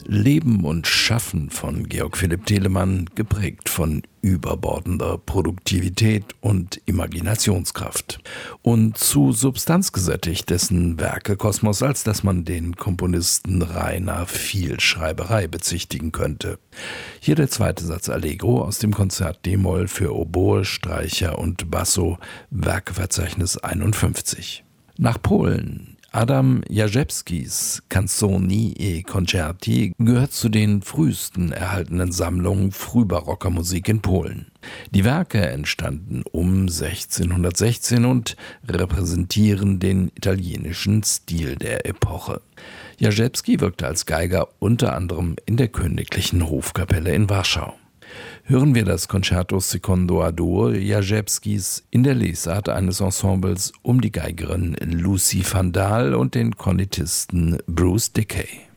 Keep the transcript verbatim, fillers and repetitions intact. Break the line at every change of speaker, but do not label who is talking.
Leben und Schaffen von Georg Philipp Telemann, geprägt von überbordender Produktivität und Imaginationskraft. Und zu substanzgesättigt dessen Werkekosmos, als dass man den Komponisten reiner Vielschreiberei bezichtigen könnte. Hier der zweite Satz Allegro aus dem Konzert D-Moll für Oboe, Streicher und Basso, Werkeverzeichnis einundfünfzig. Nach Polen. Adam Jaszewskis Canzoni e Concerti gehört zu den frühesten erhaltenen Sammlungen frühbarocker Musik in Polen. Die Werke entstanden um sechzehnhundertsechzehn und repräsentieren den italienischen Stil der Epoche. Jaszewski wirkte als Geiger unter anderem in der Königlichen Hofkapelle in Warschau. Hören wir das Concerto Secondo a Dur Jaszewskis in der Lesart eines Ensembles um die Geigerin Lucy van Dahl und den Kornetisten Bruce Dickey.